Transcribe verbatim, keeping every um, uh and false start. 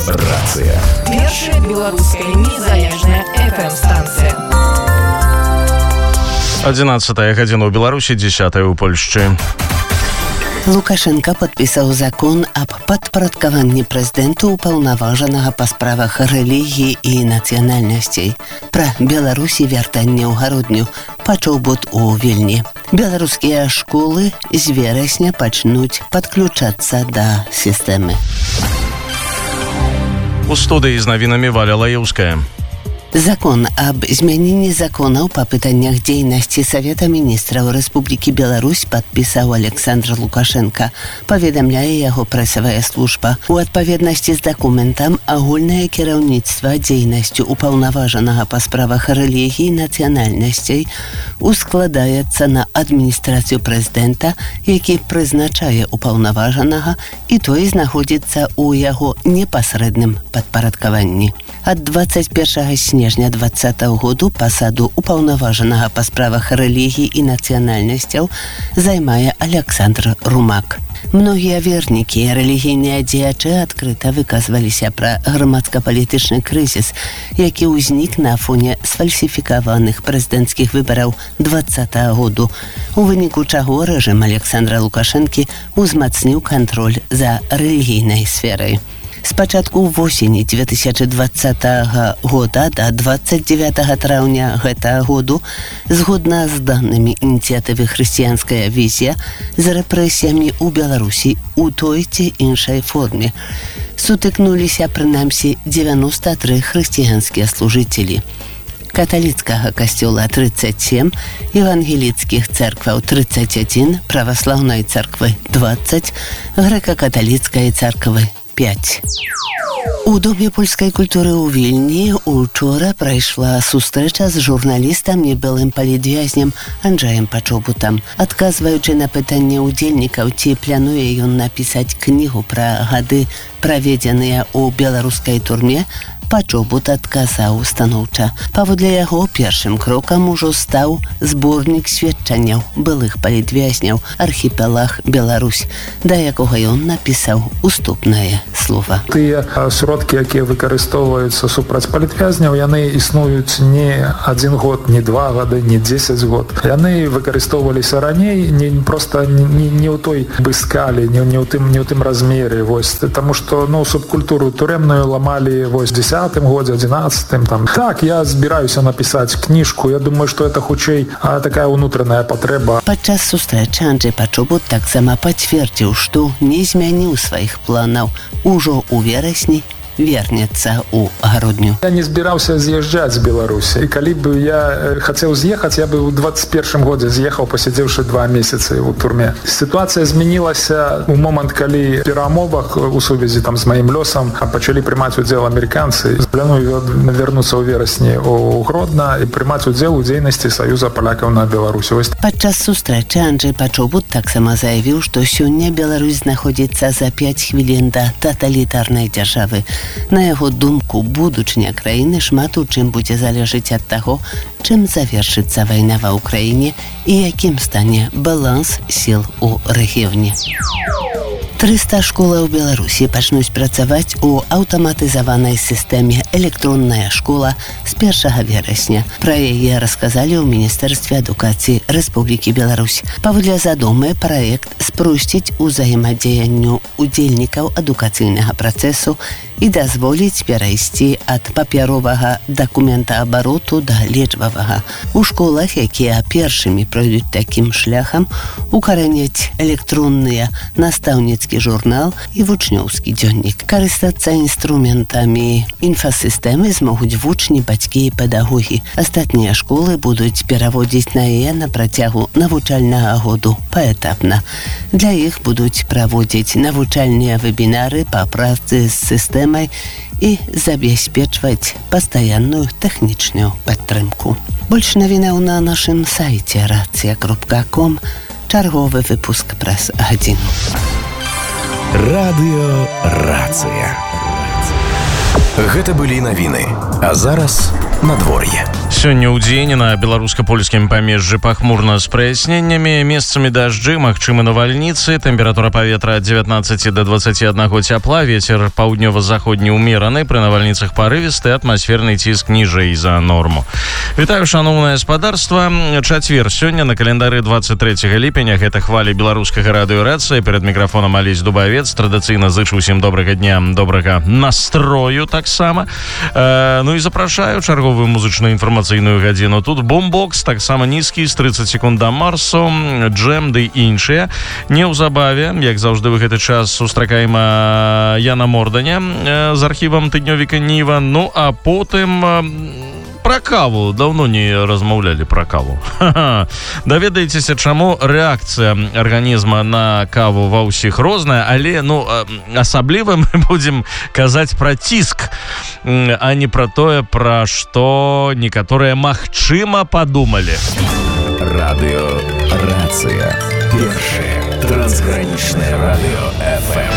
Рацыя. Першая беларуская незалежная эф эм-станцыя. одиннадцатая гадзіна ў Беларусі, дзесятая ў Польшчы. Лукашенко падпісаў закон аб падпарадкаванні прэзідэнту ўпаўнаважанага па справах рэлігіі і нацыянальнасцей. Пра Беларусі вяртанне ў гародню пачаў бот у Вільні. Беларускія школы з верасня пачнуць падключацца да сістэмы. У студыі з навінамі Валя Лаеўская. Закон аб змяненні законаў па пытаннях дзейнасці Савета міністраў Рэспублікі Беларусь падпісаў Александр Лукашенко, паведамляе яго прэсавая служба. У адпаведнасці з дакументам агульнае кіраўніцтва дзейнасцю ўпаўнаважанага па справах рэлігіі і нацыянальнасцей ускладаецца на адміністрацыю прэзідэнта, які прызначае ўпаўнаважанага, і той знаходзіцца ў яго непасрэдным падпарадкаванні. Ад дваццаць першага снежня двадцатага году пасаду ўпаўнаважанага па справах рэлігіі і нацыянальнасцяў займае Александр Румак. Многія вернікі і рэлігійныя дзеячы адкрыта выказваліся пра грамадска-палітычны крызіс, які ўзнік на фоне сфальсіфікаваных прэзідэнцкіх выбараў двадцатага году, у выніку чаго рэжым Александра Лукашэнкі узмацніў кантроль за рэлігійнай сферай. З пачатку восені дзве тысячы двадцатага года да дваццаць дзевятага траўня гэтага году, згодна з данымі ініцыятывы «Хрысціянская візія», з рэпрэсіямі ў Беларусі у той ці іншай форме сутыкнуліся прынамсі дзевяноста тры хрысціянскія служыцелі. Каталіцкага касцёла трыццаць сем, евангеліцкіх цэркваў трыццаць адзін, праваслаўнай царквы дваццаць, грэка-каталіцкай царквы пяць. У Доме польскай культуры ў Вільні учора прайшла сустрэча з журналістам і былым палітвязнем Анджаем Пачобутам. Адказваючы на пытанне ўдзельнікаў, ці плануе ён напісаць кнігу пра гады, праведзеныя ў беларускай турме, Пачобут адказаў станоўча. Паводле яго першым крокам ужо стаў зборнік сведчанняў былых палітвязняў «Архіпелаг Беларусь», да якога ён напісаў уступнае слова. Тыя сродкі, якія выкарыстоўваюцца супраць палітвязняў, яны існуюць не адзін год, не два гады, не дзесяць год. Яны выкарыстоўваліся раней, не проста не, не ў той бы скалі, не, не ў тым не ў тым размеры, вось, таму што ну субкультуру турэмную ламалі вось дзесятым годзе, адзінаццатым там. Так, я збіраюся напісаць кніжку. Я думаю, што это хутчэй такая ўнутраная патрэба. Падчас сустрэчы Анджэй Пачобут таксама пацвердзіў, што не змяніў сваіх планаў. Ужо ў верасні вернецца ў гародню. Я не збіраўся з'язджаць з Беларусі. І калі б я хацеў з'ехаць, я бы ў дваццаць першым годзе з'ехаў, пасядзеўшы два месяцы ў турме. Сітуацыя змянілася ў момант, калі перамовах у сувязі там з маім лёсам пачалі прымаць удзел амерыканцы. Планую вярнуцца ў верасні ў Гродна і прымаць удзел у дзейнасці Саюза палякаў на Беларусі. Падчас сустрэчы Анджэй Пачобут таксама заявіў, што сёння Беларусь знаходзіцца за пяць хвілін да таталітарнай дзяржавы. На яго думку, будучыня краіны шмат у чым будзе залежыць ад таго, чым завершыцца вайна ва ўкраіне і якім стане баланс сіл у рэгіёне. трыста школаў Беларусі пачнуць працаваць у аўтаматызаванай сістэме «Электронная школа» з першага верасня. Пра яе расказалі ў Міністэрстве адукацыі Рэспублікі Беларусь. Паводле задумы, праект спросціць узаемадзеянню удзельнікаў адукацыйнага працэсу і дазволіць перайсці ад папяровага дакументаабароту да лічбавага. У школах, якія першымі пройдуць такім шляхам, укараняць электронныя настаўніцкі журнал і вучнёўскі дзённік. Карыстацца інструментамі інфасістэмы змогуць вучні, бацькі і педагогі. Астатнія школы будуць пераводзіць на яе на працягу навучальнага году паэтапна. Для іх будуць праводзіць навучальныя вебінары па працы з сістэмай і забяспечваць пастаянную тэхнічную падтрымку. Больш навінаў на нашым сайце рацыя кропка ком. Чарговы выпуск праз гадзіну. Радыё Рацыя. Гэта былі навіны. А зараз надвор'е. Сёння ў дзень на беларуска-польскім памежжы пахмурна з праясненнямі, месцамі дажджы, магчымы навальніцы, тэмпература паветра ад дзевятнаццаці да дваццаці аднаго цяпла, вецер паўднёва-заходні ўмераны, пры навальніцах парывісты, атмасферны ціск ніжэй за норму. Вітаю, шаноўнае спадарства. Чацвер сёння на календары дваццаць трэцяга ліпеня, гэта хвалі беларускага радыёрацыі. Перад мікрафонам Алесь Дубавец. Традыцыйна зычу ўсім добрага дня, добрага настрою таксама. Э, ну і запрашаю чарговую музычную інфармацыйную гадзіну. Тут бомбокс, таксама нізкі, з трыццаць секунд да марсу, джэм ды іншыя. Неўзабаве, як заўжды ў гэты час, сустракаем Яна Морданя э, з архівам тыднёвіка Ніва. Ну а потым... Э, Пра каву. Даўно не размаўлялі пра каву. Даведаецеся, чаму рэакцыя арганізма на каву ва ўсіх розная, але, ну, асабліва мы будзем казаць пра ціск, а не пра тое, пра што некаторыя магчыма падумалі. Радыё Рацыя. Першае трансгранічнае радыё эф эм.